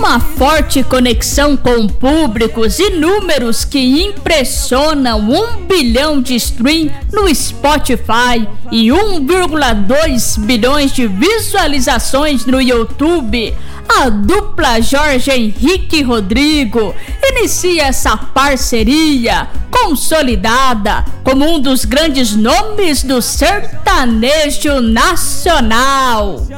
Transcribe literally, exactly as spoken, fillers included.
uma forte conexão com públicos e números que impressionam um bilhão de stream no Spotify e um vírgula dois bilhões de visualizações no YouTube, a dupla Jorge Henrique e Rodrigo inicia essa parceria consolidada como um dos grandes nomes do sertanejo nacional.